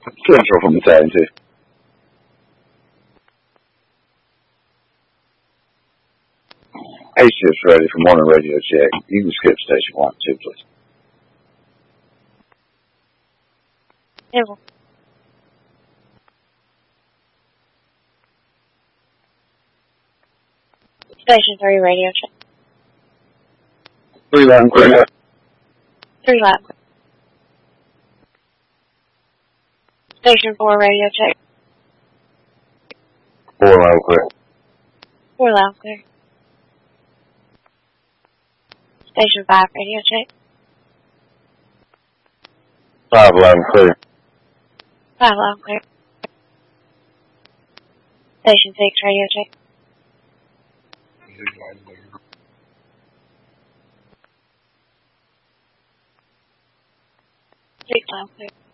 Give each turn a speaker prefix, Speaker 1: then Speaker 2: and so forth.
Speaker 1: Central from Battalion 2. A shift's ready for morning radio check. You can skip station 1 and 2, please.
Speaker 2: Table. Station 3 radio check.
Speaker 1: 3 loud and clear.
Speaker 2: 3 loud. Station 4 radio check.
Speaker 1: 4 loud and clear.
Speaker 2: 4 loud clear. Station 5 radio check.
Speaker 1: 5 loud and clear.
Speaker 2: 5 loud clear. Station 6 radio check. 6 loud clear.